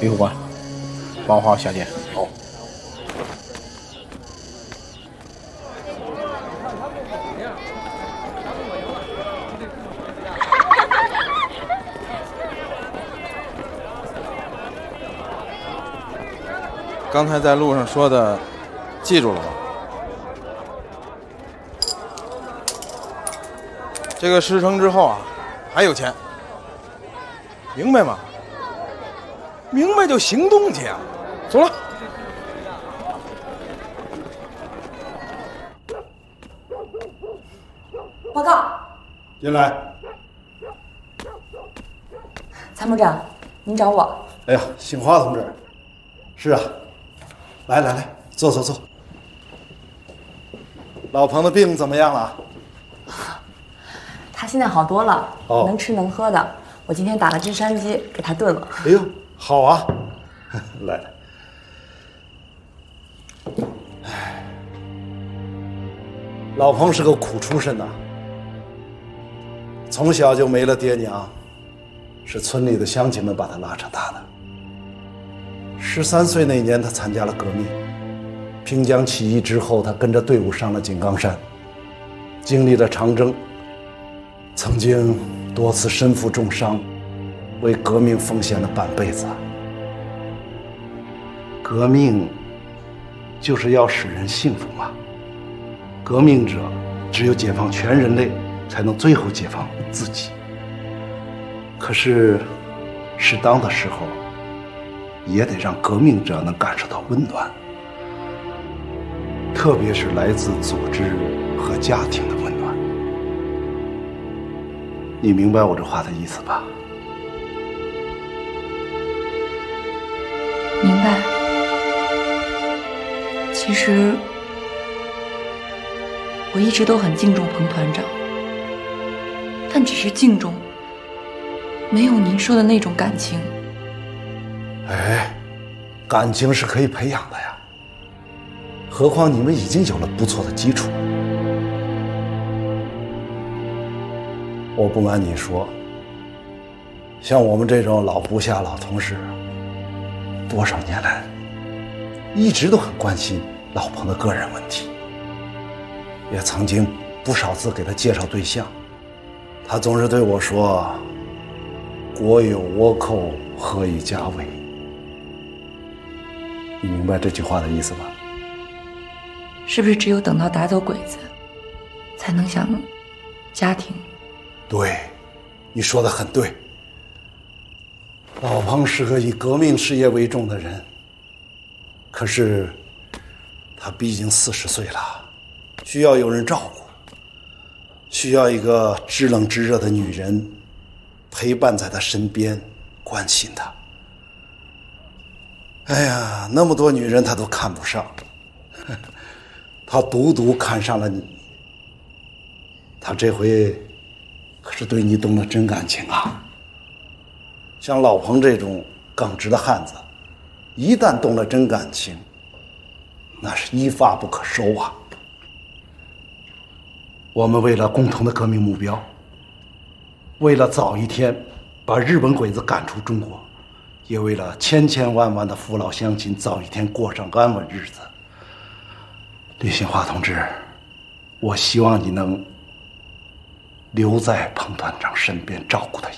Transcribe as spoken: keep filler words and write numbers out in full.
李副官，帮我好好下监。 好。 刚才在路上说的，记住了吗？这个事成之后啊，还有钱，明白吗？明白就行动去啊！走了。 报告。 进来。 参谋长，您找我？ 哎呀，杏花同志。是啊。来来来，坐坐坐。老彭的病怎么样了？ 他现在好多了， 哦， 能吃能喝的。我今天打了制山鸡给他炖了。 哎呦，好啊！来来。哎，老彭是个苦出身呐，从小就没了爹娘，是村里的乡亲们把他拉扯大的。十三岁那年，他参加了革命。平江起义之后，他跟着队伍上了井冈山，经历了长征，曾经多次身负重伤，为革命奉献了半辈子。革命就是要使人幸福嘛。革命者只有解放全人类，才能最后解放自己。可是，适当的时候，也得让革命者能感受到温暖，特别是来自组织和家庭的温暖。你明白我这话的意思吧？ 明白。其实我一直都很敬重彭团长，但只是敬重，没有您说的那种感情。 哎，感情是可以培养的呀。何况你们已经有了不错的基础。我不瞒你说，像我们这种老部下、老同事，多少年来一直都很关心老彭的个人问题，也曾经不少次给他介绍对象，他总是对我说：“国有倭寇，何以家为？”你明白这句话的意思吧？ 是不是只有等到打走鬼子，才能想家庭？ 对，你说的很对。老彭是个以革命事业为重的人，可是他毕竟四十岁了，需要有人照顾，需要一个知冷知热的女人陪伴在他身边，关心他。哎呀，那么多女人他都看不上，他独独看上了你。他这回可是对你动了真感情啊！像老彭这种耿直的汉子，一旦动了真感情，那是一发不可收啊！我们为了共同的革命目标，为了早一天把日本鬼子赶出中国，也为了千千万万的父老乡亲早一天过上安稳日子，李杏花同志，我希望你能留在彭团长身边照顾他